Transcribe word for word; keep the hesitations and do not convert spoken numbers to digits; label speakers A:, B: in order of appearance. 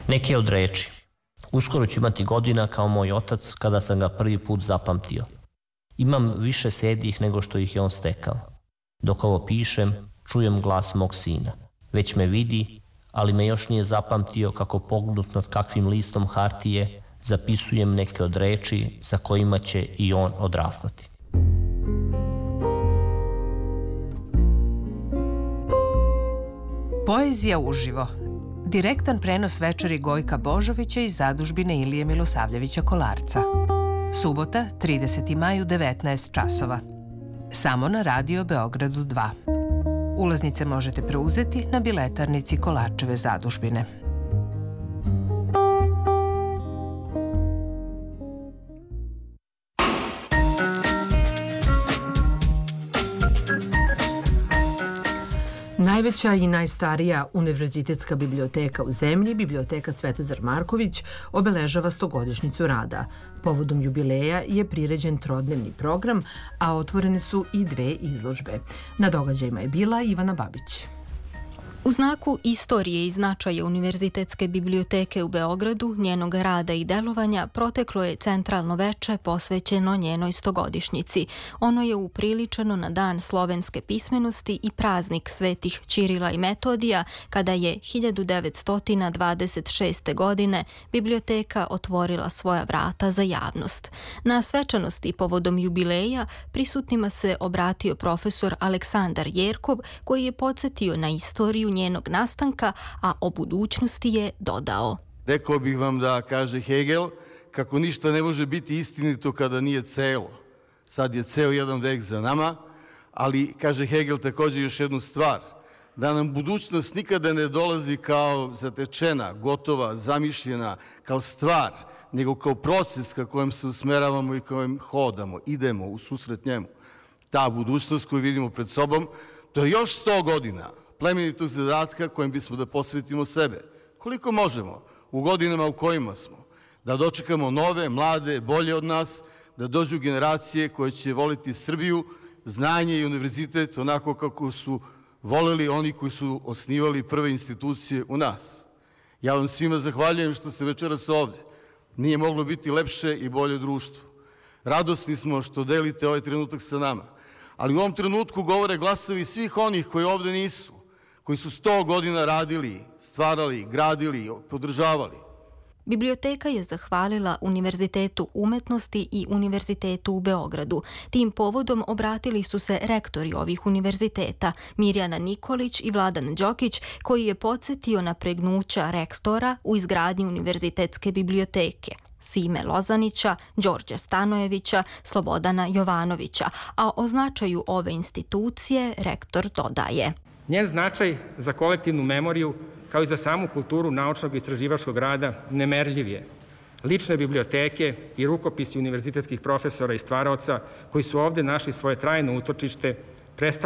A: Neke od reči. Uskoro ću imati godina kao moj otac kada sam ga prvi put zapamtio. Imam više sedih nego što ih je on stekao. Dok ovo pišem, čujem glas mog sina. Već me vidi, ali me još nije zapamtio kako pognut nad kakvim listom hartije zapisujem neke od reči sa kojima će i on odrastati.
B: Poezija uživo. Direktan prenos večeri Gojka Božovića iz zadužbine Ilije Milosavljevića Kolarca. Subota, trideseti maj u devetnaest časova. Samo na Radio Beogradu dva. Ulaznice možete preuzeti na biletarnici Kolarčeve zadužbine.
C: Najveća i najstarija univerzitetska biblioteka u zemlji, Biblioteka Svetozar Marković, obeležava stogodišnjicu rada. Povodom jubileja je priređen trodnevni program, a otvorene su i dve izložbe. Na događajima je bila Ivana Babić.
D: U znaku istorije i značaja Univerzitetske biblioteke u Beogradu, njenog rada i delovanja, proteklo je centralno veče posvećeno njenoj stogodišnjici. Ono je upriličeno na Dan slovenske pismenosti i praznik svetih Ćirila i Metodija, kada je hiljadu devetsto dvadeset šeste. godine biblioteka otvorila svoja vrata za javnost. Na svečanosti povodom jubileja prisutnima se obratio profesor Aleksandar Jerkov, koji je podsjetio na istoriju njenog nastanka, a o budućnosti je dodao.
E: Rekao bih vam da, kaže Hegel, kako ništa ne može biti istinito kada nije celo. Sad je ceo jedan vek za nama, ali, kaže Hegel, također još jednu stvar, da nam budućnost nikada ne dolazi kao zatečena, gotova, zamišljena, kao stvar, nego kao proces ka kojem se usmeravamo i kojem hodamo, idemo u susret njemu. Ta budućnost koju vidimo pred sobom, to je još sto godina plemenitog zadatka kojem bismo da posvetimo sebe. Koliko možemo u godinama u kojima smo, da dočekamo nove, mlade, bolje od nas, da dođu generacije koje će voliti Srbiju, znanje i univerzitet onako kako su voleli oni koji su osnivali prve institucije u nas. Ja vam svima zahvaljujem što ste večeras ovde. Nije moglo biti lepše i bolje društvo. Radosni smo što delite ovaj trenutak sa nama. Ali u ovom trenutku govore glasovi svih onih koji ovde nisu, koji su sto godina radili, stvarali, gradili, podržavali.
D: Biblioteka je zahvalila Univerzitetu umetnosti i Univerzitetu u Beogradu. Tim povodom obratili su se rektori ovih univerziteta, Mirjana Nikolić i Vladan Đokić, koji je podsjetio na pregnuća rektora u izgradnji Univerzitetske biblioteke. Sime Lozanića, Đorđa Stanojevića, Slobodana Jovanovića, a o značaju ove institucije rektor dodaje.
F: Njen značaj za kolektivnu memoriju, kao i za samu kulturu naučnog i istraživačkog rada, nemerljiv je. Lične biblioteke i rukopisi univerzitetskih profesora i stvaraoca koji su ovde našli svoje trajno utočište